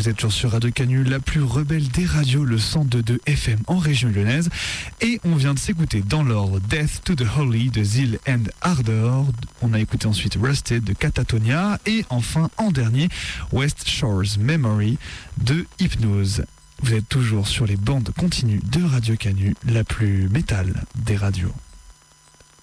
vous êtes toujours sur Radio Canu, la plus rebelle des radios, le 102.2 FM en région lyonnaise. Et on vient de s'écouter dans l'ordre Death to the Holy de Zeal and Ardor. On a écouté ensuite Rusted de Catatonia. Et enfin, en dernier, West Shores Memory de Hypnose. Vous êtes toujours sur les bandes continues de Radio Canu, la plus métal des radios.